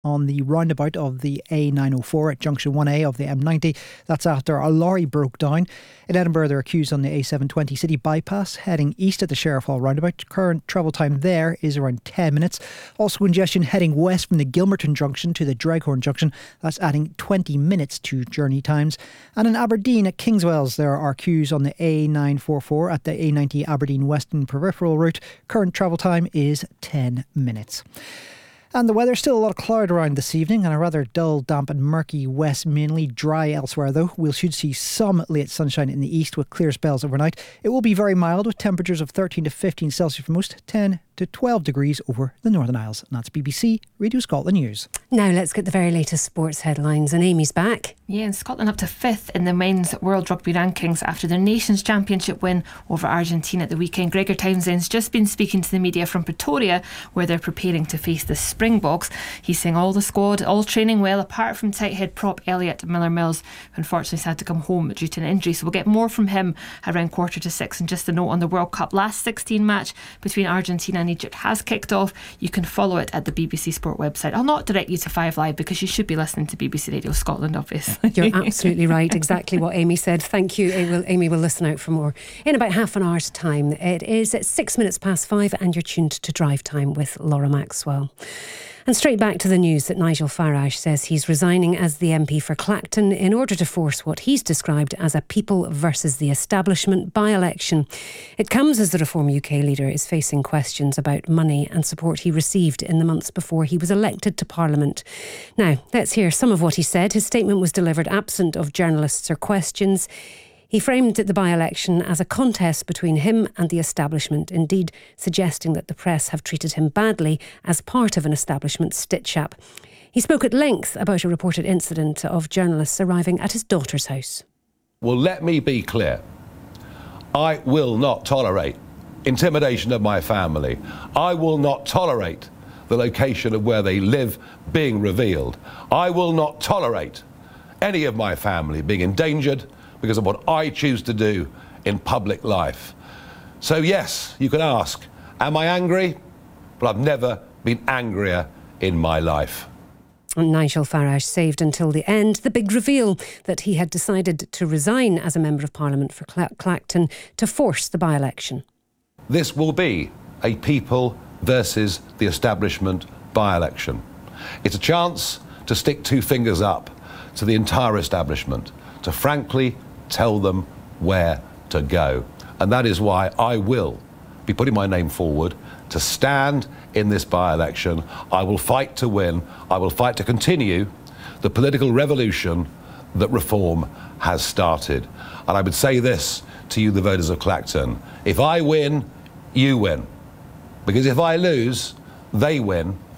on the roundabout of the A904 at junction 1A of the M90. That's after a lorry broke down. In Edinburgh, there are queues on the A720 city bypass heading east at the Sheriff Hall roundabout. Current travel time there is around 10 minutes. Also congestion heading west from the Gilmerton junction to the Dreghorn junction. That's adding 20 minutes to journey times. And in Aberdeen at Kingswells, there are queues on the A944 at the A90 Aberdeen Western Peripheral route. Current travel time is 10 minutes. And the weather, still a lot of cloud around this evening and a rather dull, damp and murky west, mainly dry elsewhere though. We should see some late sunshine in the east with clear spells overnight. It will be very mild with temperatures of 13 to 15 Celsius for most, 10 to 12 degrees over the Northern Isles. And that's BBC Radio Scotland News. Now let's get the very latest sports headlines, and Amy's back. Yeah, and Scotland up to 5th in the men's World Rugby rankings after their Nations Championship win over Argentina at the weekend. Gregor Townsend's just been speaking to the media from Pretoria, where they're preparing to face the Springboks. He's saying all the squad, all training well, apart from tight head prop Elliot Miller-Mills, who unfortunately has had to come home due to an injury. So we'll get more from him around 5:45. And just a note on the World Cup, last 16 match between Argentina and Egypt has kicked off. You can follow it at the BBC Sport website. I'll not direct you to 5 Live because you should be listening to BBC Radio Scotland, obviously. You're absolutely right. Exactly what Amy said. Thank you. Amy will listen out for more in about half an hour's time. It is at 6 minutes past 5 and you're tuned to Drive Time with Laura Maxwell. And straight back to the news that Nigel Farage says he's resigning as the MP for Clacton in order to force what he's described as a people versus the establishment by-election. It comes as the Reform UK leader is facing questions about money and support he received in the months before he was elected to Parliament. Now, let's hear some of what he said. His statement was delivered absent of journalists or questions. He framed the by-election as a contest between him and the establishment, indeed suggesting that the press have treated him badly as part of an establishment stitch-up. He spoke at length about a reported incident of journalists arriving at his daughter's house. Well, let me be clear. I will not tolerate intimidation of my family. I will not tolerate the location of where they live being revealed. I will not tolerate any of my family being endangered because of what I choose to do in public life. So yes, you can ask, am I angry? But I've never been angrier in my life. And Nigel Farage saved until the end the big reveal that he had decided to resign as a Member of Parliament for Clacton to force the by-election. This will be a people versus the establishment by-election. It's a chance to stick 2 fingers up to the entire establishment, to frankly tell them where to go. And that is why I will be putting my name forward to stand in this by-election. I will fight to win. I will fight to continue the political revolution that Reform has started. And I would say this to you, the voters of Clacton. If I win, you win. Because if I lose, they win